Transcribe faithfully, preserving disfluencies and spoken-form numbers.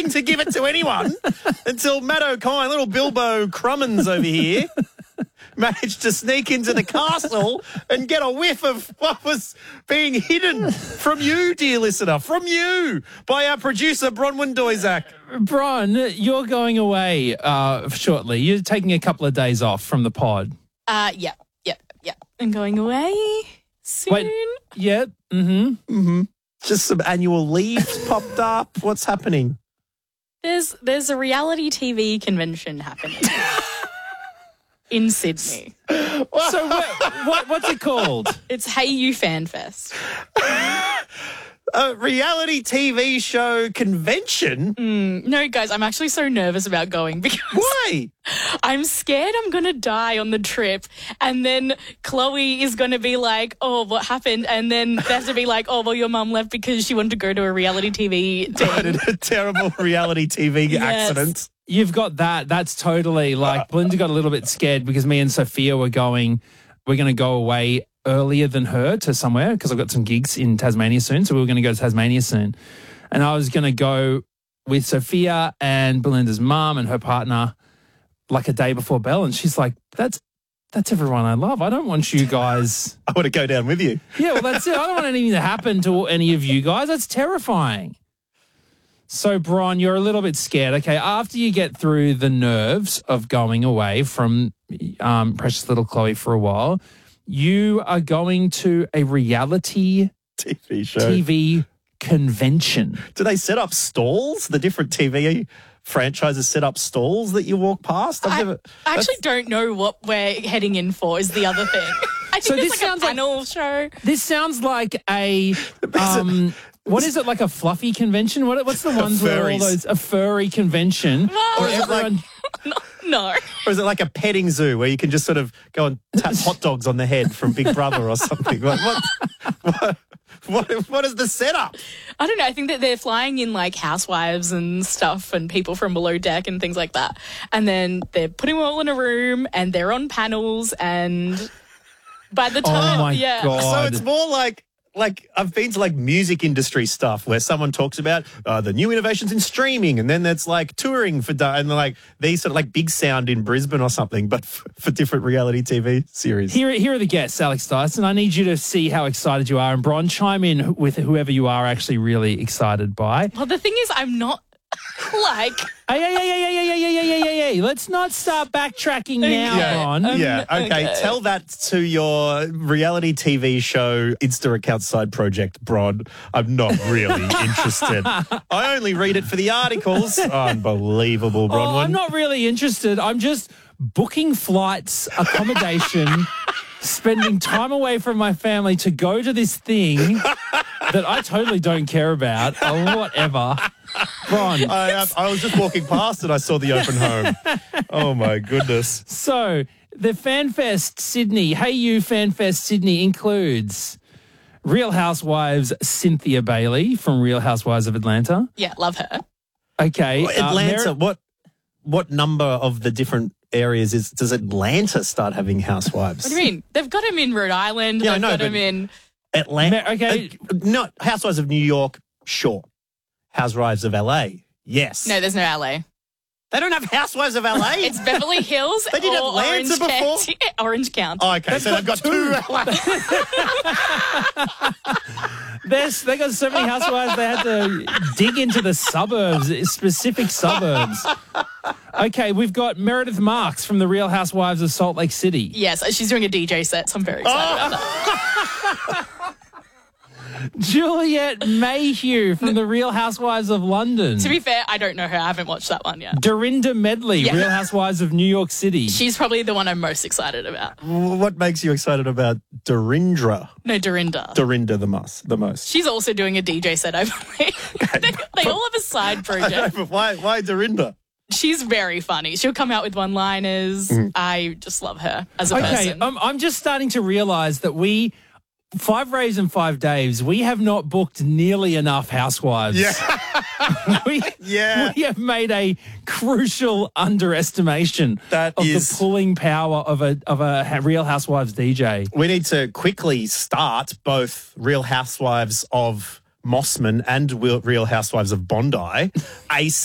refusing to give it to anyone until Matt O'Kine, little Bilbo Crummins over here, managed to sneak into the castle and get a whiff of what was being hidden from you, dear listener, from you, by our producer, Bronwyn Doizak. Bron, you're going away uh, shortly. You're taking a couple of days off from the pod. Uh, yeah, yeah, yeah. I'm going away soon. Wait, yeah, mm-hmm. Mm-hmm. Just some annual leaves popped up. What's happening? There's there's a reality T V convention happening in Sydney. So what, what, what's it called? It's Hey You Fan Fest. A reality T V show convention? Mm, no, guys, I'm actually so nervous about going because Why? I'm scared I'm going to die on the trip. And then Chloe is going to be like, oh, what happened? And then they have to be like, oh, well, your mum left because she wanted to go to a reality T V thing. A terrible reality T V Yes. accident. You've got that. That's totally like Belinda got a little bit scared because me and Sophia were going, we're going to go away earlier than her to somewhere because I've got some gigs in Tasmania soon. So we were going to go to Tasmania soon. And I was going to go with Sophia and Belinda's mum and her partner like a day before Belle. And she's like, that's that's everyone I love. I don't want you guys. I want to go down with you. Yeah, well, that's it. I don't want anything to happen to any of you guys. That's terrifying. So, Bron, you're a little bit scared. Okay, after you get through the nerves of going away from um, precious little Chloe for a while, you are going to a reality T V show. T V convention. Do they set up stalls? The different T V franchises set up stalls that you walk past? I've I, never, I actually don't know what we're heading in for is the other thing. I think So it's this like sounds a like- panel show. This sounds like a... Um, what is it, like a fluffy convention? What, what's the ones where all Furries. those... A furry convention. Well, Or is it like- everyone- No. Or is it like a petting zoo where you can just sort of go and tap hot dogs on the head from Big Brother or something? Like, what, what, what, what is the setup? I don't know. I think that they're flying in like housewives and stuff and people from below deck and things like that. And then they're putting them all in a room and they're on panels and by the time, Oh, my yeah. God. So it's more like, like I've been to like music industry stuff where someone talks about uh, the new innovations in streaming, and then there's like touring for da- and like these sort of like Big Sound in Brisbane or something, but f- for different reality T V series. Here, here are the guests, Alex Dyson. I need you to see how excited you are. And Bron, chime in with whoever you are actually really excited by. Well, the thing is, I'm not like. Hey, hey, hey, hey, hey, hey, hey, hey, hey, hey, hey. Let's not start backtracking now, Yeah, Bron. yeah. Okay. okay. Tell that to your reality T V show Insta account side project, Bron. I'm not really interested. I only read it for the articles. Unbelievable, Oh, Bronwyn. I'm not really interested. I'm just booking flights, accommodation, spending time away from my family to go to this thing that I totally don't care about or whatever. Bron. I, uh, I was just walking past and I saw the open home. Oh, my goodness. So, the FanFest Sydney, Hey You FanFest Sydney includes Real Housewives Cynthia Bailey from Real Housewives of Atlanta. Yeah, love her. Okay. uh, Atlanta, Mer- what what number of the different areas is does Atlanta start having housewives? What do you mean? They've got him in Rhode Island. Yeah, I They've know, got him but- in. Atlanta. Mer- okay. Uh, not Housewives of New York, sure. Housewives of L A, yes. No, there's no L A. They don't have Housewives of L A? It's Beverly Hills They did or Atlanta Orange before? County. Orange County. Oh, okay, so they've got two. There's, they got so many housewives they had to dig into the suburbs, specific suburbs. Okay, we've got Meredith Marks from the Real Housewives of Salt Lake City. Yes, she's doing a D J set, so I'm very excited about that. Juliette Mayhew from the Real Housewives of London. To be fair, I don't know her. I haven't watched that one yet. Dorinda Medley, Yeah. Real Housewives of New York City. She's probably the one I'm most excited about. What makes you excited about Dorindra? No, Dorinda. Dorinda the most. The most. She's also doing a D J set, I believe. they, they all have a side I know, project. but why? Why Dorinda? She's very funny. She'll come out with one-liners. I just love her as a Okay, person. I'm, I'm just starting to realise that we, Five Rays and Five Daves, we have not booked nearly enough housewives. Yeah. we, Yeah. we have made a crucial underestimation That of is- the pulling power of a of a Real Housewives D J. We need to quickly start both Real Housewives of Mossman and Real Housewives of Bondi. A